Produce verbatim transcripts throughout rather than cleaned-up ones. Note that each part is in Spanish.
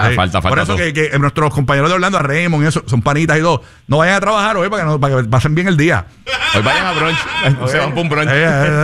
falta, sí. falta, falta. Por eso que, que nuestros compañeros de Orlando, a Raymond, eso, son panitas y todo. No vayan a trabajar hoy para que, no, para que pasen bien el día. Hoy vayan a brunch. Se van por un brunch.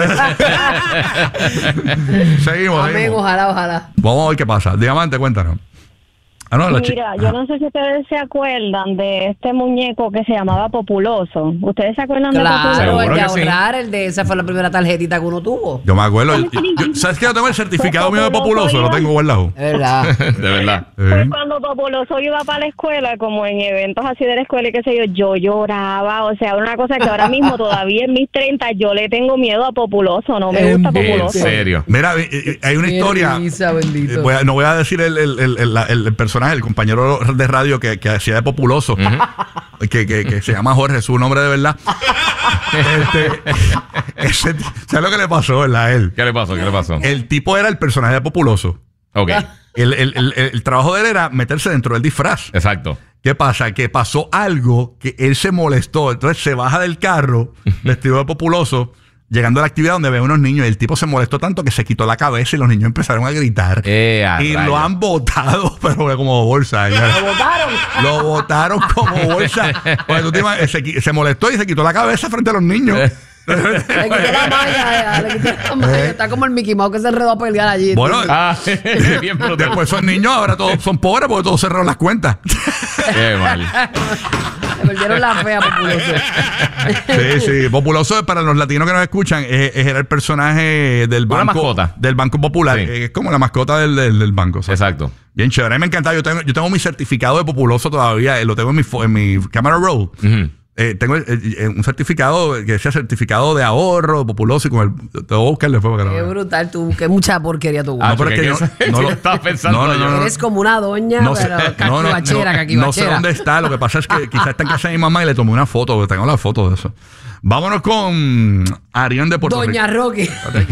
Seguimos, Amén, seguimos. ojalá, ojalá. Vamos a ver qué pasa. Diamante, cuéntanos. Ah, no, la Mira, chi- yo Ajá. no sé si ustedes se acuerdan de este muñeco que se llamaba Populoso. ¿Ustedes se acuerdan Claro, de Populoso? Seguro el de que sí. ahorrar, el de esa fue la primera tarjetita que uno tuvo. Yo me acuerdo. Yo- yo- ¿Sabes qué? Yo tengo el certificado mío de Populoso. Lo tengo guardado. Es verdad. De verdad. Pues Sí. cuando Populoso iba para la escuela, como en eventos así de la escuela y qué sé yo, yo lloraba. O sea, una cosa que ahora mismo todavía en mis treinta yo le tengo miedo a Populoso. No me gusta En En Populoso. serio. Mira, eh, eh, hay una Qué historia. risa, bendito. Eh, voy a- no voy a decir el, el, el, el- el- el personaje, el compañero de radio que, que hacía de Populoso, que, que, que se llama Jorge, su nombre de verdad. este, ese, ¿sabes lo que le pasó, verdad? A él. ¿Qué le pasó? ¿Qué le pasó? El tipo era el personaje de Populoso. Ok. El, el, el, el trabajo de él era meterse dentro del disfraz. Exacto. ¿Qué pasa? Que pasó algo que él se molestó. Entonces se baja del carro, vestido de Populoso, llegando a la actividad donde ve unos niños. Y el tipo se molestó tanto que se quitó la cabeza y los niños empezaron a gritar. Eh, a y rayos. lo han botado, pero como bolsa. ya. ¿Lo botaron? Lo botaron como bolsa. Pues tú te imaginas, se, qui- se molestó y se quitó la cabeza frente a los niños. Le quitó la malla, le quitó la malla. Está como el Mickey Mouse que se enredó a pelear allí. Bueno, Ah, bien brutal. después esos niños ahora todos son pobres porque todos cerraron las cuentas. Qué mal. Le perdieron la fe a Populoso. Sí, sí. Populoso, para los latinos que nos escuchan, es, es- era el personaje del Una banco, mascota. del Banco Popular. Sí. Eh, Es como la mascota del, del, del banco. ¿sabes? Exacto. Bien chévere. A mí me encanta. Yo tengo, yo tengo mi certificado de Populoso todavía. eh, Lo tengo en mi, fo- en mi camera roll. Ujú. Eh, tengo eh, eh, un certificado que decía certificado de ahorro Populoso y con el. Te voy a buscar después para que Qué lo veas. brutal tú, qué mucha porquería tú. Ah, No, pero es que ¿qué- yo qué- no- no lo- estaba pensando no, no, no, yo? no. Eres como una doña, No sé, pero no, no, caquibachera, no, caquibachera. no sé dónde está. Lo que pasa es que quizás está en casa de mi mamá y le tomé una foto, porque tengo la foto de eso. Vámonos con Arián de Puerto Doña Rico. Rocky.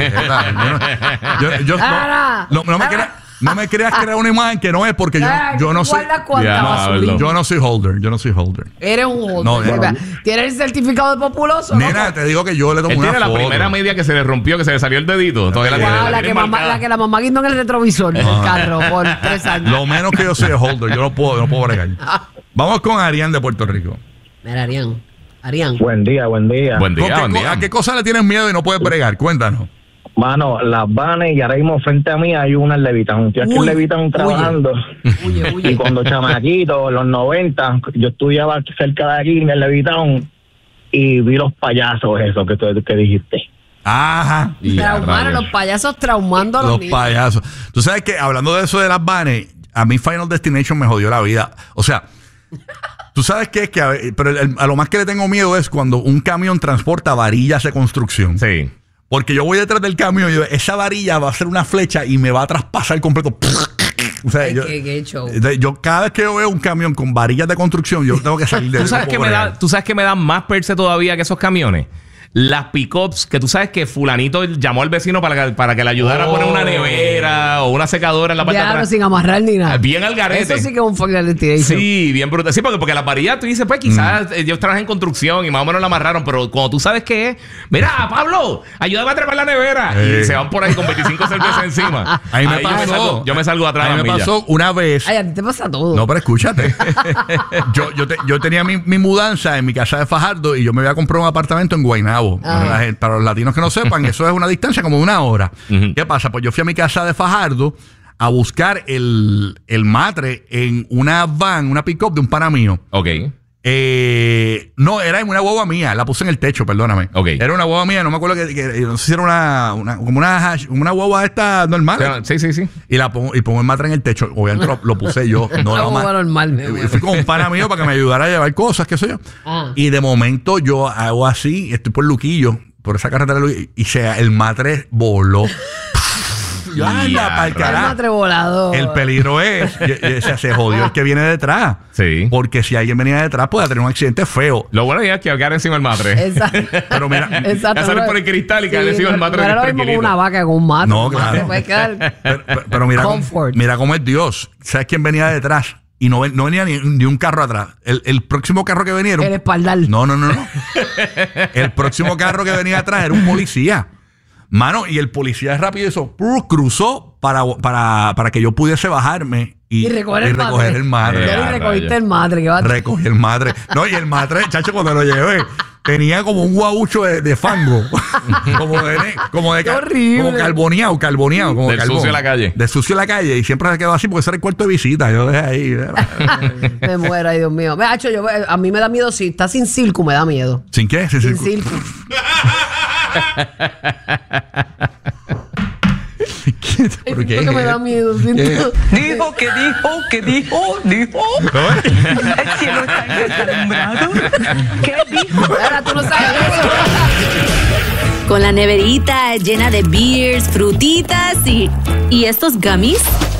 Yo, yo- Ara, no, no, no me ara. creas, no me creas crear una imagen que no es porque yo, Ah, yo no soy. guarda cuánta Ya, basurita. no, Yo no soy holder. Yo no soy holder. Eres un holder. No, yo no. ¿Tienes el certificado de Populoso? Nena, te digo que yo le tomo Él una tiene la foto. primera media que se le rompió, que se le salió el dedito. Todavía la Wow, tiene- la, la que tiene mamá, marcada. la que la mamá guindó en el retrovisor del carro por tres años. Lo menos que yo soy es holder. Yo no puedo, no puedo bregar. Vamos con Arián de Puerto Rico. Mira, Arián. Arián. Buen día, buen día. Buen ¿Con día, qué buen co- día. ¿A qué cosa le tienes miedo y no puedes bregar? Cuéntanos. Mano, las vanes y ahora mismo frente a mí hay una en Levitown. Estoy aquí Uy, en Levitown huye. trabajando. Huye, huye. Y cuando chamaquito, en los noventa, yo estudiaba cerca de aquí en Levitown y vi los payasos esos que, tú- que dijiste. Ajá. Y a Traumaron rayos. los payasos traumando a los, Los niños. payasos. Tú sabes que hablando de eso de las vanes, a mí Final Destination me jodió la vida. O sea, tú sabes qué es que a, pero el- el- a lo más que le tengo miedo es cuando un camión transporta varillas de construcción. Sí. Porque yo voy detrás del camión y yo, esa varilla va a ser una flecha y me va a traspasar completo. O sea, Ay, yo, qué- qué show. de- yo cada vez que yo veo un camión con varillas de construcción, yo tengo que salir de ¿Tú sabes, no que puedo me da, bregar. ¿Tú sabes que me dan más perse todavía que esos camiones? Las pick-ups, que tú sabes que fulanito llamó al vecino para que, para que le ayudara a poner una nevera o una secadora en la parte de Ya, atrás. sin amarrar ni nada. Bien al garete. Eso sí que es un Final Destination. Sí, bien brutal. Sí, porque, porque la varilla, tú dices, pues quizás eh, ellos trabajan en construcción y más o menos la amarraron, pero cuando tú sabes qué es, mira, Pablo, ayúdame a trepar la nevera. Eh. Y se van por ahí con veicinco cervezas encima. A mí me Ahí yo, me pasó. salgo, yo me salgo atrás A de mí la me milla. pasó una vez. Ay, a ti te pasa todo. No, pero escúchate. yo, yo, te- yo tenía mi, mi mudanza en mi casa de Fajardo y yo me había comprado un apartamento en Guaynabo. Ah. Para, la gente- para los latinos que no sepan, eso es una distancia como de una hora. Ujú. ¿Qué pasa? Pues yo fui a mi casa de Fajardo a buscar el, el matre en una van, una pick-up de un pana mío. Ok. Eh, no, era en una guagua mía, la puse en el techo, perdóname. Ok. Era una guagua mía, no me acuerdo que, que- no sé si era una, una- como una, hash- una guagua esta normal. Sí, sí, sí. Y la pongo, y pongo el matre en el techo. Obviamente lo, lo puse yo. No, Una no, guagua ma- normal, mi y amor. fui con un pana mío para que me ayudara a llevar cosas, qué sé yo. Ah. Y de momento yo hago así, estoy por Luquillo, por esa carretera de Luquillo, y se, el matre voló. Yo, anda, Ya, pa'l El carajo. matre volador. El peligro es, y- y- o sea, se jodió el que viene detrás. Sí. Porque si alguien venía detrás, puede tener un accidente feo. Lo bueno es que quedar encima del matre. Exacto. Pero mira, Exacto. Ya sale por el cristal y cae encima del matre No era lo mismo con tranquilito. una vaca con un matre. No, Un matre claro. puede quedar- Pero, pero- pero mira, cómo, Comfort. mira cómo es Dios. ¿Sabes quién venía detrás? Y no, ven- no venía ni, ni un carro atrás. El, el próximo carro que venía era un- El espaldar. No, no, no, no. El próximo carro que venía atrás era un policía. Mano, y el policía rápido hizo, ¡pur! Cruzó para, para, para que yo pudiese bajarme Y recoger el y recoger matre. el matre. No, y recogiste el matre. ¿Qué va a Recogí el matre. No, y el matre, chacho, cuando lo llevé, tenía como un guabucho de, de fango. como de, como de Qué horrible. como carboneado, carboneado. Como Del carbón. sucio de la calle. De sucio de la calle. Y siempre se quedó así porque ese era el cuarto de visita. Yo dejé ahí. Me muero, ay Dios mío. Me, hacho, yo, a mí me da miedo si está sin circo, me da miedo. ¿Sin qué? Sin, Sin circo. circo. ¿Por qué? Siento que me da miedo. Siento. Dijo que dijo que dijo, dijo. El cielo está deslumbrado. ¿Qué dijo? Ahora tú no sabes eso. Con la neverita llena de beers, frutitas y, y estos gummies.